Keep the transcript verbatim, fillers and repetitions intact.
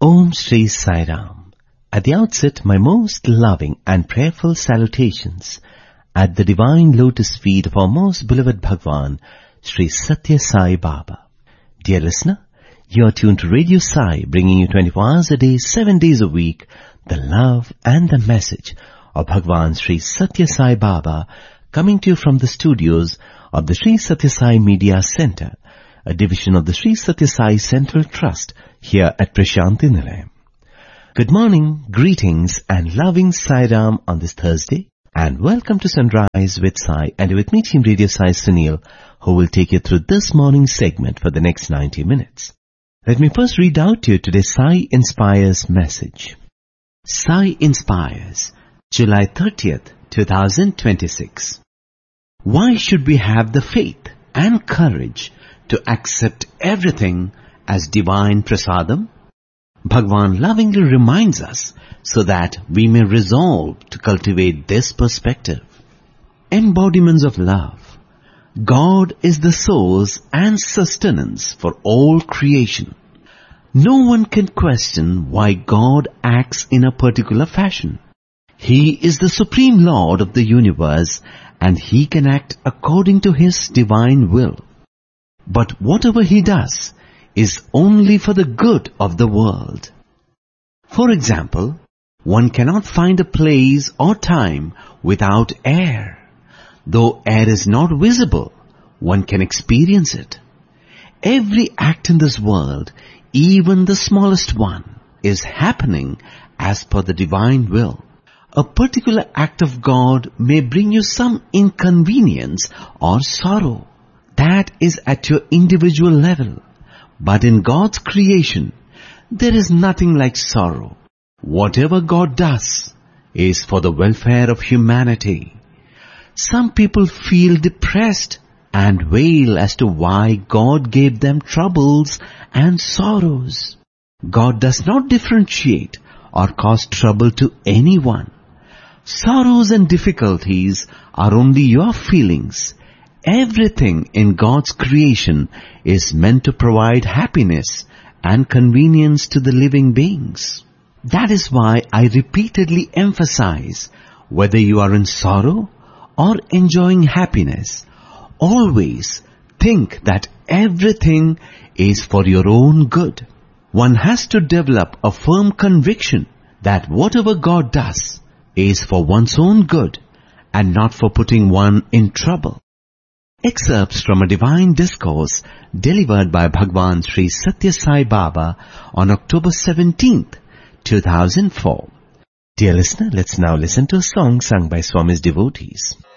Om Shri Sai Ram. At the outset, my most loving and prayerful salutations at the divine lotus feet of our most beloved Bhagwan, Sri Satya Sai Baba. Dear listener, you are tuned to Radio Sai, bringing you twenty-four hours a day, seven days a week, the love and the message of Bhagwan Sri Satya Sai Baba, coming to you from the studios of the Sri Satya Sai Media Center, a division of the Sri Satya Sai Central Trust here at Prashanti Nilayam. Good morning, greetings and loving Sai Ram on this Thursday, and welcome to Sunrise with Sai, and with me Team Radio Sai Sunil, who will take you through this morning's segment for the next ninety minutes. Let me first read out to you today's Sai Inspires message. Sai Inspires, July thirtieth, twenty twenty-six. Why should we have the faith and courage to accept everything as divine prasadam? Bhagwan lovingly reminds us so that we may resolve to cultivate this perspective. Embodiments of love. God is the source and sustenance for all creation. No one can question why God acts in a particular fashion. He is the Supreme Lord of the universe, and He can act according to His divine will. But whatever He does is only for the good of the world. For example, one cannot find a place or time without air. Though air is not visible, one can experience it. Every act in this world, even the smallest one, is happening as per the divine will. A particular act of God may bring you some inconvenience or sorrow. That is at your individual level. But in God's creation, there is nothing like sorrow. Whatever God does is for the welfare of humanity. Some people feel depressed and wail as to why God gave them troubles and sorrows. God does not differentiate or cause trouble to anyone. Sorrows and difficulties are only your feelings. Everything in God's creation is meant to provide happiness and convenience to the living beings. That is why I repeatedly emphasize, whether you are in sorrow or enjoying happiness, always think that everything is for your own good. One has to develop a firm conviction that whatever God does is for one's own good and not for putting one in trouble. Excerpts from a divine discourse delivered by Bhagwan Sri Satya Sai Baba on October seventeenth, two thousand four. Dear listener, let's now listen to a song sung by Swami's devotees.